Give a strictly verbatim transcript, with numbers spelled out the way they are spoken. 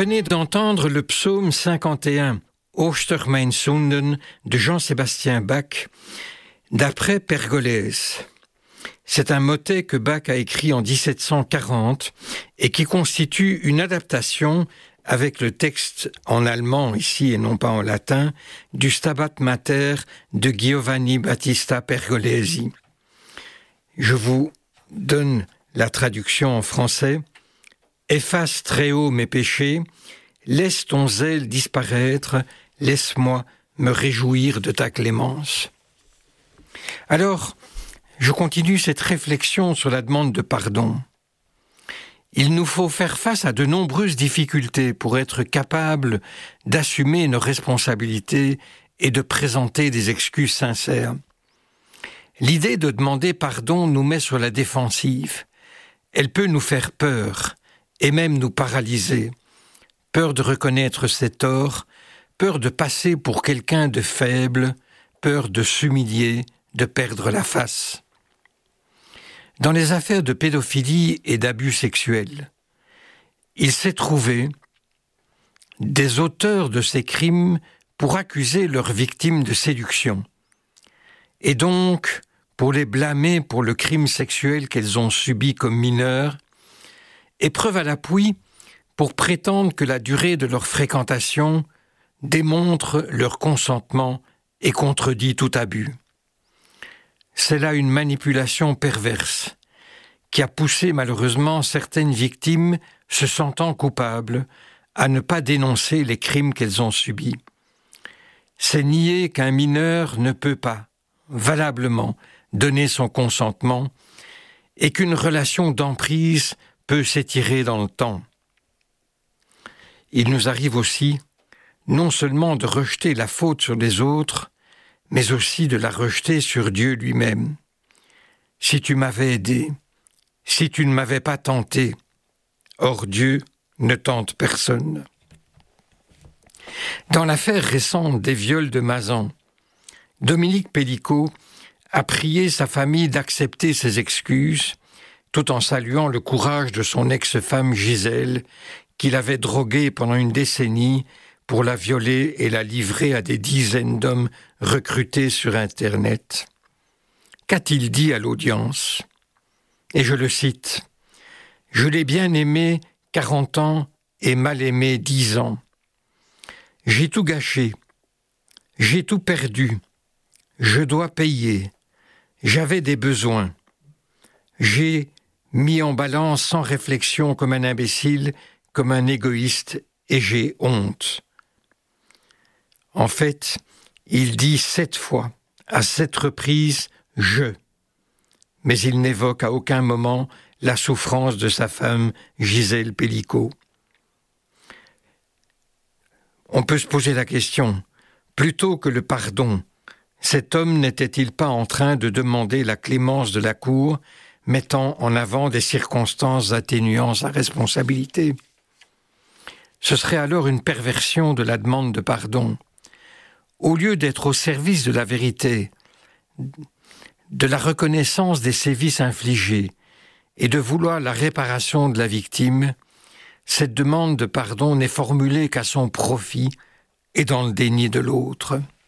venez d'entendre le psaume cinquante et un, Oster mein Sünden, de Jean-Sébastien Bach, d'après Pergolèse. C'est un motet que Bach a écrit en dix-sept cent quarante et qui constitue une adaptation avec le texte en allemand ici et non pas en latin du Stabat Mater de Giovanni Battista Pergolesi. Je vous donne la traduction en français. Efface très haut mes péchés, laisse ton zèle disparaître, laisse-moi me réjouir de ta clémence. Alors, je continue cette réflexion sur la demande de pardon. Il nous faut faire face à de nombreuses difficultés pour être capables d'assumer nos responsabilités et de présenter des excuses sincères. L'idée de demander pardon nous met sur la défensive. Elle peut nous faire peur et même nous paralyser. Peur de reconnaître ses torts, peur de passer pour quelqu'un de faible, peur de s'humilier, de perdre la face. Dans les affaires de pédophilie et d'abus sexuels, il s'est trouvé des auteurs de ces crimes pour accuser leurs victimes de séduction, et donc pour les blâmer pour le crime sexuel qu'elles ont subi comme mineures, et preuve à l'appui pour prétendre que la durée de leur fréquentation démontre leur consentement et contredit tout abus. C'est là une manipulation perverse qui a poussé malheureusement certaines victimes se sentant coupables à ne pas dénoncer les crimes qu'elles ont subis. C'est nier qu'un mineur ne peut pas, valablement, donner son consentement et qu'une relation d'emprise peut s'étirer dans le temps. Il nous arrive aussi non seulement de rejeter la faute sur les autres, mais aussi de la rejeter sur Dieu lui-même. Si tu m'avais aidé, si tu ne m'avais pas tenté, or Dieu ne tente personne. Dans l'affaire récente des viols de Mazan, Dominique Pellicot a prié sa famille d'accepter ses excuses, tout en saluant le courage de son ex-femme Gisèle, qu'il avait droguée pendant une décennie pour la violer et la livrer à des dizaines d'hommes recrutés sur Internet. Qu'a-t-il dit à l'audience ? Et je le cite. « Je l'ai bien aimé quarante ans et mal aimé dix ans. J'ai tout gâché. J'ai tout perdu. Je dois payer. J'avais des besoins. J'ai mis en balance sans réflexion comme un imbécile, comme un égoïste, et j'ai honte. » En fait, il dit sept fois, à sept reprises, « je », mais il n'évoque à aucun moment la souffrance de sa femme Gisèle Pellicot. On peut se poser la question, plutôt que le pardon, cet homme n'était-il pas en train de demander la clémence de la cour, mettant en avant des circonstances atténuant sa responsabilité ? Ce serait alors une perversion de la demande de pardon. Au lieu d'être au service de la vérité, de la reconnaissance des sévices infligés et de vouloir la réparation de la victime, cette demande de pardon n'est formulée qu'à son profit et dans le déni de l'autre.